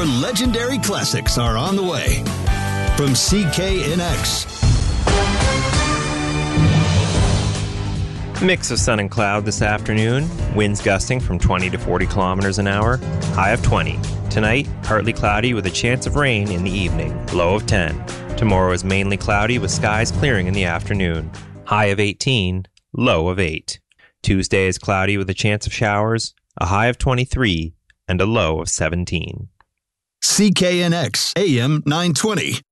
legendary classics are on the way. From CKNX. Mix of sun and cloud this afternoon. Winds gusting from 20 to 40 kilometers an hour. High of 20. Tonight, partly cloudy with a chance of rain in the evening. Low of 10. Tomorrow is mainly cloudy with skies clearing in the afternoon. High of 18. Low of 8. Tuesday is cloudy with a chance of showers. A high of 23 and a low of 17. CKNX AM 920.